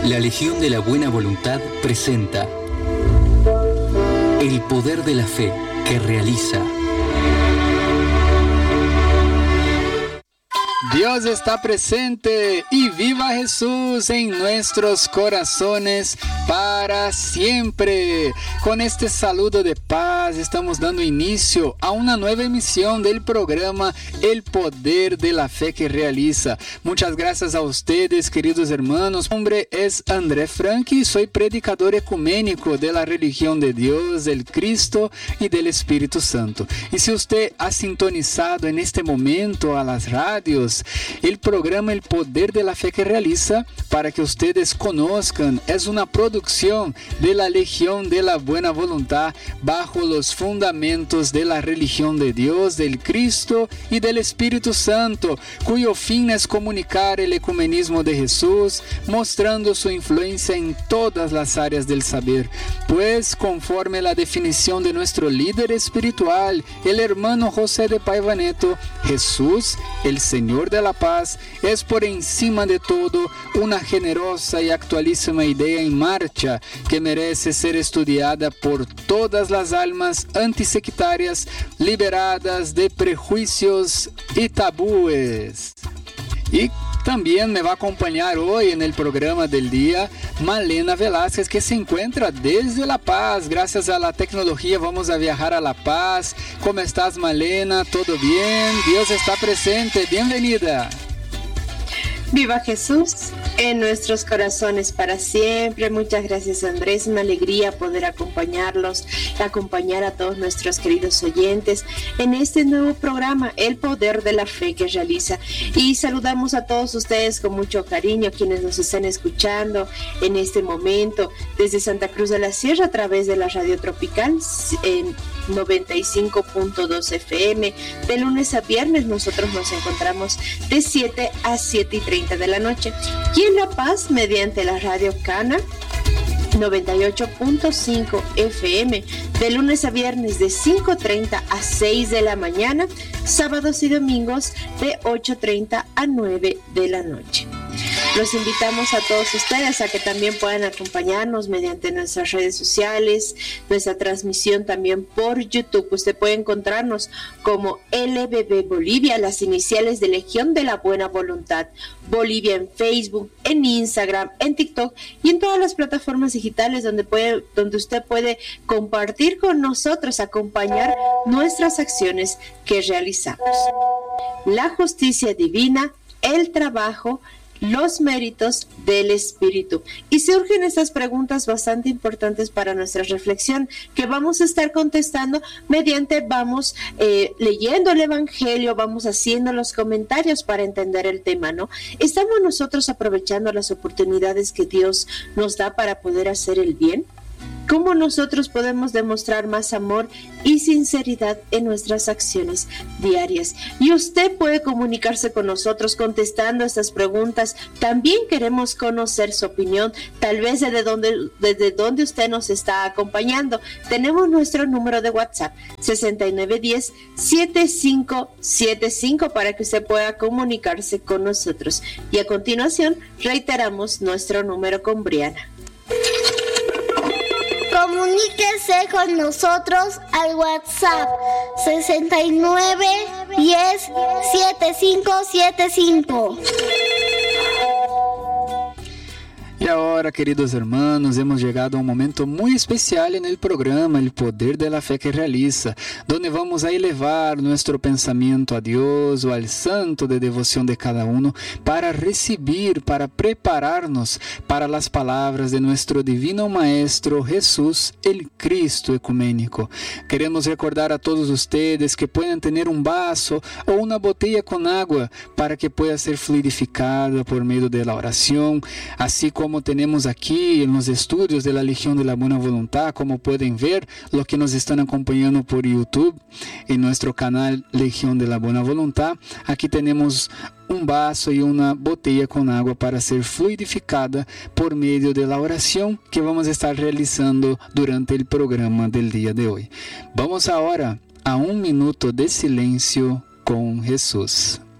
La Legión de la Buena Voluntad presenta El Poder de la Fe que realiza. Dios está presente y viva Jesús en nuestros corazones para siempre. Con este saludo de paz estamos dando inicio a una nueva emisión del programa El Poder de la Fe que realiza. Muchas gracias a ustedes, queridos hermanos. Mi nombre es André Frank y soy predicador ecuménico de la religión de Dios, del Cristo y del Espíritu Santo. Y si usted ha sintonizado en este momento a las radios, el programa El Poder de la Fe que realiza, para que ustedes conozcan, es una producción de la Legión de la Buena Voluntad bajo los fundamentos de la religión de Dios, del Cristo y del Espíritu Santo, cuyo fin es comunicar el ecumenismo de Jesús, mostrando su influencia en todas las áreas del saber. Pues, conforme la definición de nuestro líder espiritual, el hermano José de Paiva Neto, Jesús, el Señor de la paz, es por encima de todo una generosa y actualísima idea en marcha que merece ser estudiada por todas las almas antisectarias liberadas de prejuicios y tabúes. Y también me va a acompañar hoy en el programa del día Malena Velázquez, que se encuentra desde La Paz. Gracias a la tecnología vamos a viajar a La Paz. ¿Cómo estás, Malena? ¿Todo bien? Dios está presente. Bienvenida. Viva Jesús en nuestros corazones para siempre. Muchas gracias, Andrés. Una alegría poder acompañarlos, acompañar a todos nuestros queridos oyentes en este nuevo programa, El Poder de la Fe que realiza. Y saludamos a todos ustedes con mucho cariño, quienes nos están escuchando en este momento desde Santa Cruz de la Sierra a través de la Radio Tropical en 95.2 FM. De lunes a viernes nosotros nos encontramos de 7 a 7:30 de la noche, y en La Paz mediante la Radio Cana 98.5 FM, de lunes a viernes de 5:30 a 6 de la mañana, sábados y domingos de 8:30 a 9 de la noche. Los invitamos a todos ustedes a que también puedan acompañarnos mediante nuestras redes sociales, nuestra transmisión también por YouTube. Usted puede encontrarnos como LBB Bolivia, las iniciales de Legión de la Buena Voluntad Bolivia, en Facebook, en Instagram, en TikTok y en todas las plataformas digitales donde usted puede compartir con nosotros, acompañar nuestras acciones que realizamos. La justicia divina, el trabajo, los méritos del Espíritu. Y surgen estas preguntas bastante importantes para nuestra reflexión, que vamos a estar contestando vamos leyendo el Evangelio, vamos haciendo los comentarios para entender el tema, ¿no? ¿Estamos nosotros aprovechando las oportunidades que Dios nos da para poder hacer el bien? ¿Cómo nosotros podemos demostrar más amor y sinceridad en nuestras acciones diarias? Y usted puede comunicarse con nosotros contestando estas preguntas. También queremos conocer su opinión, tal vez desde donde usted nos está acompañando. Tenemos nuestro número de WhatsApp, 6910-7575, para que usted pueda comunicarse con nosotros. Y a continuación, reiteramos nuestro número con Briana. Comuníquese con nosotros al WhatsApp 6910-7575. Y ahora, queridos hermanos, hemos llegado a un momento muy especial en el programa El Poder de la Fe que realiza, donde vamos a elevar nuestro pensamiento a Dios o al santo de devoción de cada uno para recibir, para prepararnos para las palabras de nuestro divino Maestro Jesús, el Cristo ecuménico. Queremos recordar a todos ustedes que pueden tener un vaso o una botella con agua para que pueda ser fluidificada por medio de la oración, así como tenemos aquí en los estudios de la Legión de la Buena Voluntad, como pueden ver, los que nos están acompañando por YouTube, en nuestro canal Legión de la Buena Voluntad, aquí tenemos un vaso y una botella con agua para ser fluidificada por medio de la oración que vamos a estar realizando durante el programa del día de hoy. Vamos ahora a un minuto de silencio con Jesús.